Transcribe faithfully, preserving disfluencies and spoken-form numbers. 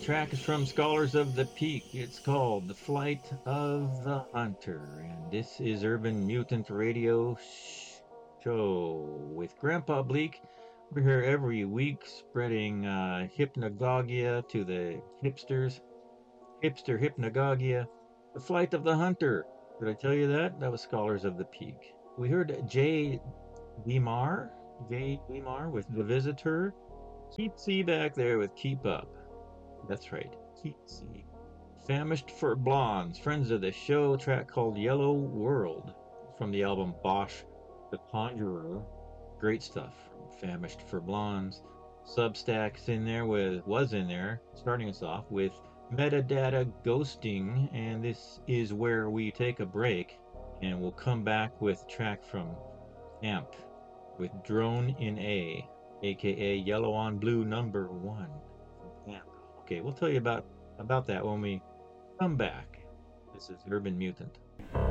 track is from Scholars of the Peak. It's called The Flight of the Hunter. And this is Urban Mutant Radio Show with Grandpa Bleak. We're here every week spreading uh, hypnagogia to the hipsters. Hipster hypnagogia. The Flight of the Hunter. Did I tell you that? That was Scholars of the Peak. We heard Jay Weimar, Jay Weimar with The Visitor. Keep C back there with Keep Up. That's right, Keep C. Famished for Blondes, friends of the show, track called Yellow World from the album Bosch the Conjurer. Great stuff from Famished for Blondes. Substack's in there with was in there, starting us off with Metadata Ghosting, and this is where we take a break and we'll come back with a track from Amp with Drone in A, aka Yellow on Blue number one from Amp. Okay, we'll tell you about about that when we come back. This is Urban Mutant.